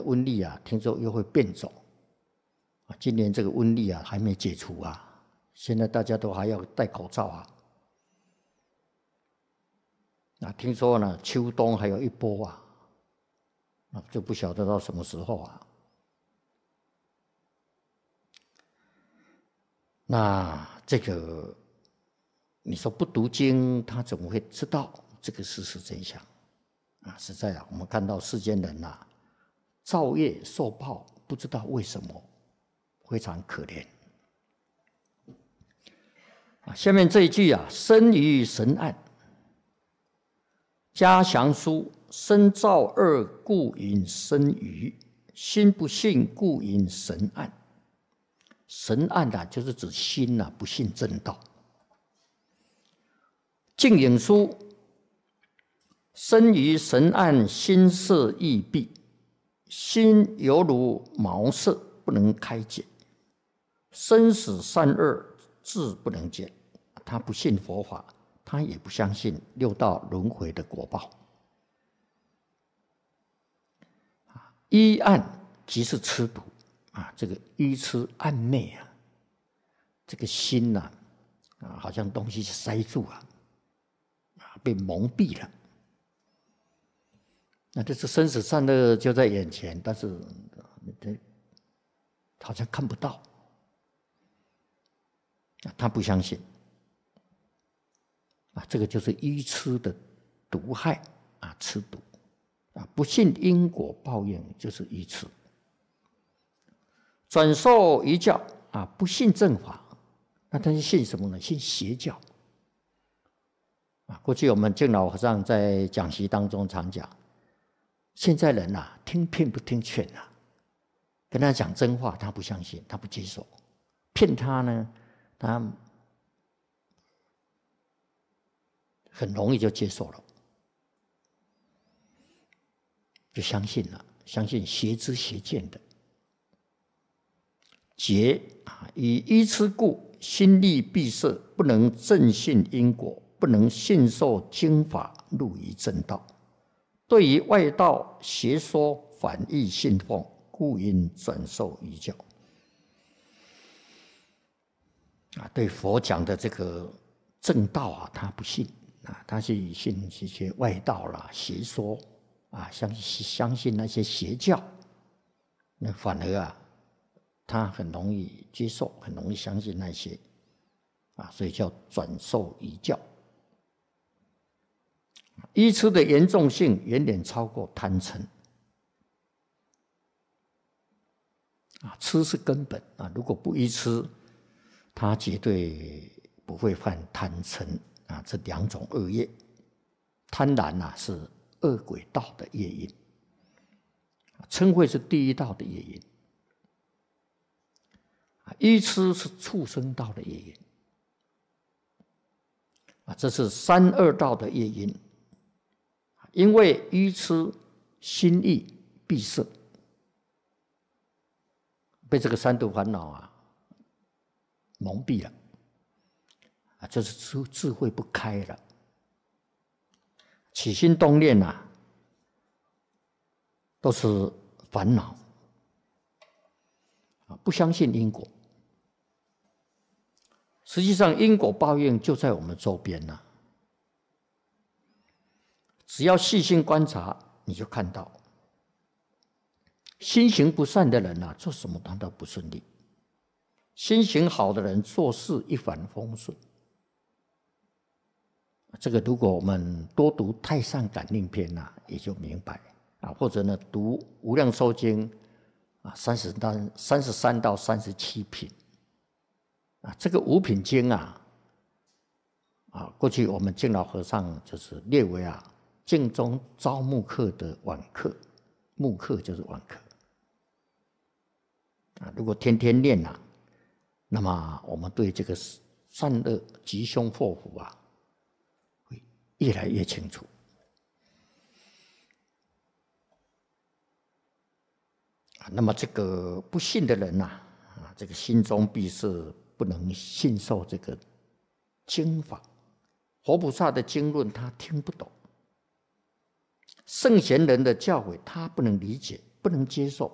瘟疫啊，听说又会变种啊。今年这个瘟疫啊还没解除啊，现在大家都还要戴口罩啊。听说呢，秋冬还有一波啊，就不晓得到什么时候啊。那这个你说不读经，他怎么会知道这个事实真相啊？实在啊，我们看到世间人啊，造业受报，不知道为什么，非常可怜。下面这一句啊，生于神案，嘉祥书，身造恶，故引生于；心不信，故引神案。神案啊，就是指心啊不信正道。净影书，生于神案，心色易闭，心犹如茅塞，不能开解。生死善恶，志不能见。他不信佛法，他也不相信六道轮回的果报。依暗即是痴毒啊，这个愚痴暗昧啊，这个心呐好像东西塞住了被蒙蔽了。那这是生死善恶就在眼前，但是好像看不到他不相信这个就是愚痴的毒害痴毒不信因果报应就是愚痴。转受愚教不信正法，那他是信什么呢？信邪教过去我们净老和尚在讲习当中常讲，现在人听骗不听劝跟他讲真话他不相信，他不接受，骗他呢他很容易就接受了，就相信了，相信邪知邪见的。劫以愚痴故，心力闭塞，不能正信因果，不能信受经法，入于正道。对于外道邪说，反易信奉，故因转受愚教。对佛讲的这个正道他不信他是信这些外道啦、邪说相信那些邪教，那反而他很容易接受，很容易相信那些所以叫转受愚教。愚痴的严重性远远超过贪嗔痴是根本如果不愚痴，他绝对不会犯贪嗔这两种恶业。贪婪是恶鬼道的业因，嗔恚是地狱道的业因，愚痴是畜生道的业因这是三恶道的业因。因为愚痴心意闭塞，被这个三毒烦恼蒙蔽了就是智慧不开了，起心动念都是烦恼不相信因果。实际上因果报应就在我们周边只要细心观察，你就看到心行不善的人做什么他都不顺利，心行好的人做事一帆风顺。这个如果我们多读《太上感应篇》也就明白或者呢读《无量寿经》33到37品这个5品经过去我们净老和尚就是列为净宗招募课的晚课，慕课就是晚课如果天天念那么我们对这个善恶吉凶祸福会越来越清楚。那么这个不信的人这个心中闭塞，不能信受这个经法，佛菩萨的经论他听不懂，圣贤人的教诲他不能理解不能接受